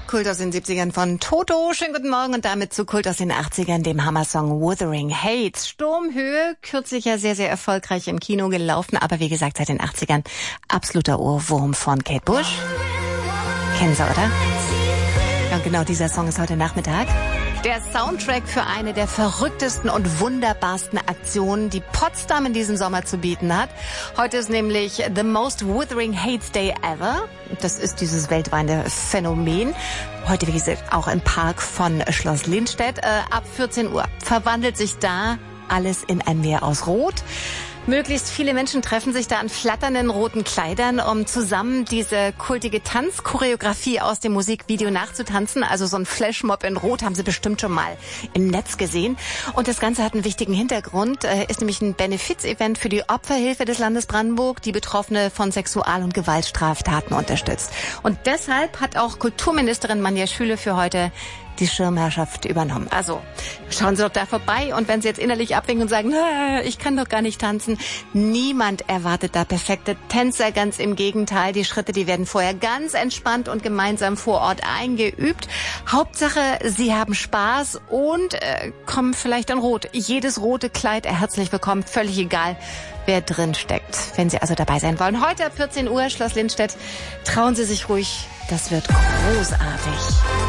Kult aus den 70ern von Toto. Schönen guten Morgen und damit zu Kult aus den 80ern, dem Hammer-Song Wuthering Heights. Sturmhöhe, kürzlich ja sehr, sehr erfolgreich im Kino gelaufen, aber wie gesagt seit den 80ern absoluter Ohrwurm von Kate Bush. Kennen Sie, oder? Ja, genau, dieser Song ist heute Nachmittag der Soundtrack für eine der verrücktesten und wunderbarsten Aktionen, die Potsdam in diesem Sommer zu bieten hat. Heute ist nämlich The Most Wuthering Heights Day Ever. Das ist dieses weltweite Phänomen. Heute, wie gesagt, auch im Park von Schloss Lindstedt. Ab 14 Uhr verwandelt sich da alles in ein Meer aus Rot. Möglichst viele Menschen treffen sich da an flatternden roten Kleidern, um zusammen diese kultige Tanzchoreografie aus dem Musikvideo nachzutanzen. Also so ein Flashmob in Rot haben Sie bestimmt schon mal im Netz gesehen. Und das Ganze hat einen wichtigen Hintergrund, ist nämlich ein Benefiz-Event für die Opferhilfe des Landes Brandenburg, die Betroffene von Sexual- und Gewaltstraftaten unterstützt. Und deshalb hat auch Kulturministerin Manja Schüle für heute die Schirmherrschaft übernommen. Also schauen Sie doch da vorbei und wenn Sie jetzt innerlich abwinken und sagen, ich kann doch gar nicht tanzen, niemand erwartet da perfekte Tänzer, ganz im Gegenteil. Die Schritte, die werden vorher ganz entspannt und gemeinsam vor Ort eingeübt. Hauptsache, Sie haben Spaß und kommen vielleicht in Rot. Jedes rote Kleid herzlich willkommen, völlig egal, wer drin steckt. Wenn Sie also dabei sein wollen. Heute ab 14 Uhr, Schloss Lindstedt, trauen Sie sich ruhig, das wird großartig.